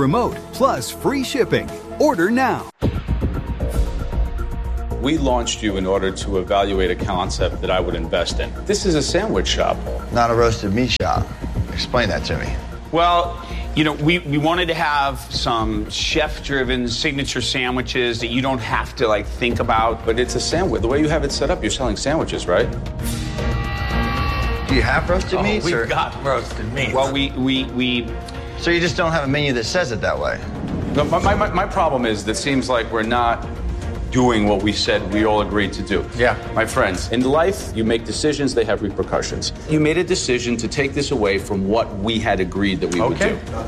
remote, plus free shipping. Order now. We launched you in order to evaluate a concept that I would invest in. This is a sandwich shop. Not a roasted meat shop. Explain that to me. Well, you know, we wanted to have some chef-driven signature sandwiches that you don't have to, like, think about. But it's a sandwich. The way you have it set up, you're selling sandwiches, right? Do you have roasted meats? We've got roasted meats. Well, we So you just don't have a menu that says it that way? No, my problem is that it seems like we're not doing what we said we all agreed to do. Yeah. My friends, in life, you make decisions, they have repercussions. You made a decision to take this away from what we had agreed that we would do.